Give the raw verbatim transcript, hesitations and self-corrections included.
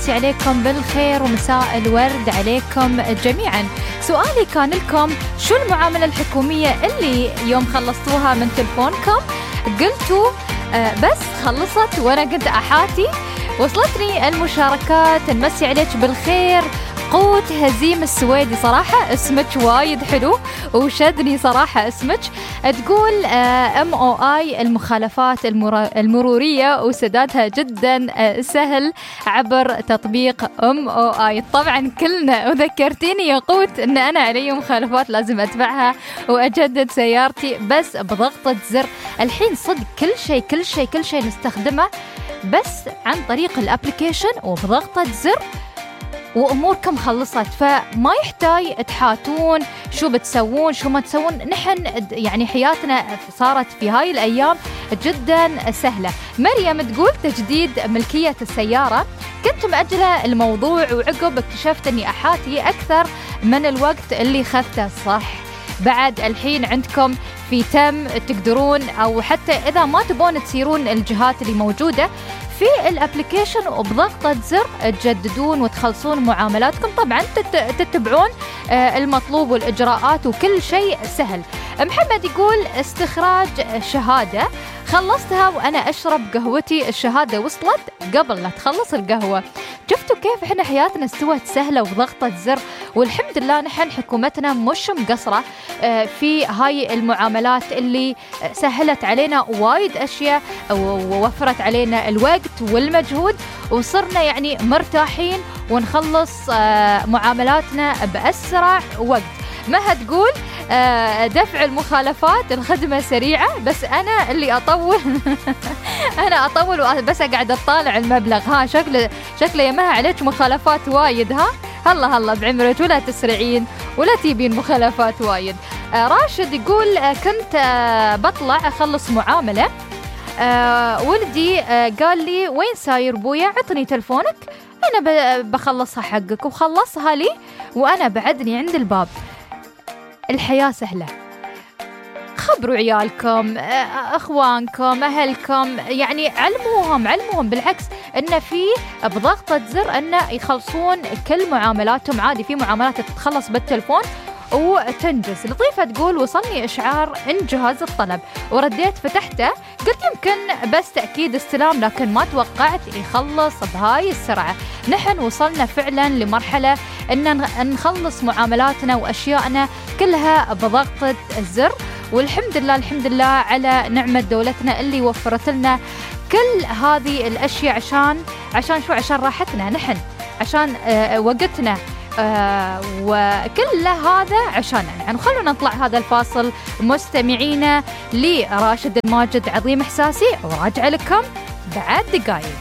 عليكم بالخير ومساء الورد عليكم جميعا. سؤالي كان لكم: شو المعاملة الحكومية اللي يوم خلصتوها من تلفونكم قلتوا آه بس خلصت وانا قد احاتي؟ وصلتني المشاركات. نمسي عليك بالخير قوت هزيم السويدي، صراحة اسمك وايد حلو وشدني صراحة اسمك. تقول ام او اي المخالفات المرورية وسدادها جدا سهل عبر تطبيق ام او اي. طبعا كلنا وذكرتيني يا قوت ان انا علي مخالفات لازم اتبعها واجدد سيارتي بس بضغطة زر. الحين صدق كل شيء كل شيء كل شيء نستخدمه بس عن طريق الابليكيشن وبضغطة زر وأموركم خلصت، فما يحتاج تحاتون شو بتسوون شو ما تسوون. نحن يعني حياتنا صارت في هاي الأيام جدا سهلة. مريم تقول تجديد ملكية السيارة كنت مأجلة الموضوع وعقب اكتشفت أني أحاتي أكثر من الوقت اللي خذته. صح، بعد الحين عندكم في تم تقدرون أو حتى إذا ما تبون تسيرون الجهات اللي موجودة في الابليكيشن وبضغطة زر تجددون وتخلصون معاملاتكم. طبعا تتبعون المطلوب والإجراءات وكل شيء سهل. محمد يقول استخراج شهادة خلصتها وأنا أشرب قهوتي، الشهادة وصلت قبل لا تخلص القهوة. شفتوا كيف احنا حياتنا استوت سهلة وبضغطة زر، والحمد لله نحن حكومتنا مش مقصرة في هاي المعاملات اللي سهلت علينا وايد أشياء ووفرت علينا الوقت والمجهود وصرنا يعني مرتاحين ونخلص معاملاتنا بأسرع وقت. ما هتقول دفع المخالفات الخدمة سريعة بس أنا اللي أطول أنا أطول بس أقعد أطالع المبلغ. ها شكله شكله يا مها عليك مخالفات وايد. ها هلا هلا بعمرك ولا تسرعين ولا تيبين مخالفات وايد. راشد يقول كنت بطلع أخلص معاملة ولدي قال لي وين ساير بويا عطني تلفونك أنا بخلصها حقك، وخلصها لي وأنا بعدني عند الباب. الحياة سهلة، خبروا عيالكم أخوانكم أهلكم يعني علموهم علموهم بالعكس إن في بضغطة زر إن يخلصون كل معاملاتهم عادي. في معاملات تتخلص بالتلفون وتنجز. لطيفة تقول وصلني إشعار إنجاز الطلب ورديت فتحته قلت يمكن بس تأكيد استلام لكن ما توقعت يخلص بهاي السرعة. نحن وصلنا فعلا لمرحلة إن نخلص معاملاتنا وأشياءنا كلها بضغطة الزر، والحمد لله الحمد لله على نعمة دولتنا اللي وفرت لنا كل هذه الأشياء عشان عشان شو عشان راحتنا نحن، عشان آه وقتنا آه وكل هذا عشاننا. يعني خلونا نطلع هذا الفاصل مستمعينا لراشد الماجد عظيم إحساسي وراجع لكم بعد دقائق.